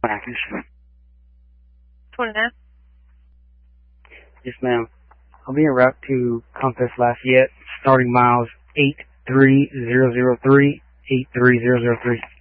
Package. 29. Yes, ma'am. I'll be en route to Compass Lafayette, starting miles 83003, 83003.